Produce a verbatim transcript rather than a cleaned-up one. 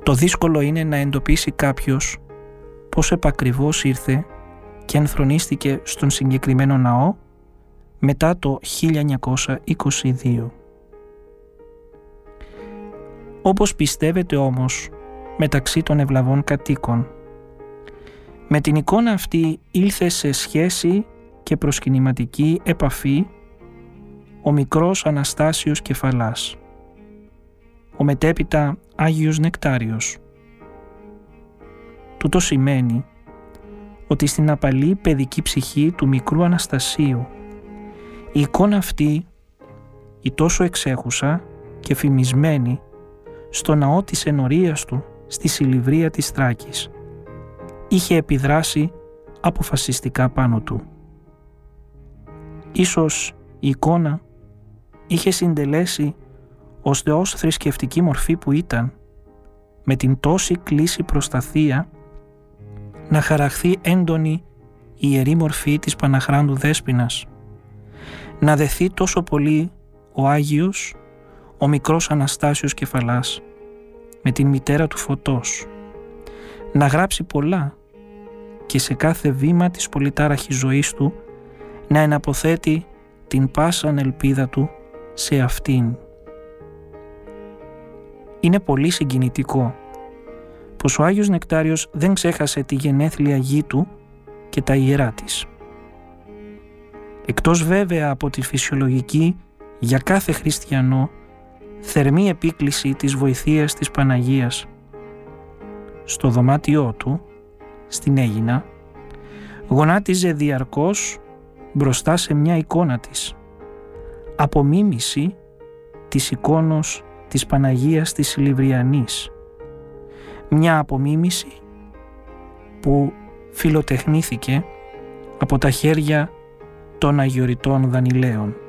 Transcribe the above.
Το δύσκολο είναι να εντοπίσει κάποιος πώς επακριβώς ήρθε και ενθρονίστηκε στον συγκεκριμένο ναό μετά το χίλια εννιακόσια είκοσι δύο. Όπως πιστεύετε όμως μεταξύ των ευλαβών κατοίκων, με την εικόνα αυτή ήλθε σε σχέση και προσκυνηματική επαφή ο μικρός Αναστάσιος Κεφαλάς, ο μετέπειτα Άγιος Νεκτάριος. Τούτο σημαίνει ότι στην απαλή παιδική ψυχή του μικρού Αναστασίου η εικόνα αυτή, η τόσο εξέχουσα και φημισμένη στο ναό της ενορίας του στη Σιλιβρία της Θράκης, είχε επιδράσει αποφασιστικά πάνω του. Ίσως η εικόνα είχε συντελέσει ώστε ως θρησκευτική μορφή που ήταν, με την τόση κλίση προς τα θεία, να χαραχθεί έντονη η ιερή μορφή της Παναχράντου Δέσποινας, να δεθεί τόσο πολύ ο Άγιος, ο μικρός Αναστάσιος Κεφαλάς, με την μητέρα του Φωτός, να γράψει πολλά και σε κάθε βήμα της πολυτάραχης ζωής του να εναποθέτει την πάσαν ελπίδα του σε αυτήν. Είναι πολύ συγκινητικό πως ο Άγιος Νεκτάριος δεν ξέχασε τη γενέθλια γη του και τα ιερά της. Εκτός βέβαια από τη φυσιολογική για κάθε χριστιανό θερμή επίκληση της βοηθείας της Παναγίας, στο δωμάτιό του, στην Αίγινα, γονάτιζε διαρκώς μπροστά σε μια εικόνα της, απομίμηση της εικόνος της Παναγίας της Σιλιβριανής, μια απομίμηση που φιλοτεχνήθηκε από τα χέρια των αγιοριτών Δανιλαίων.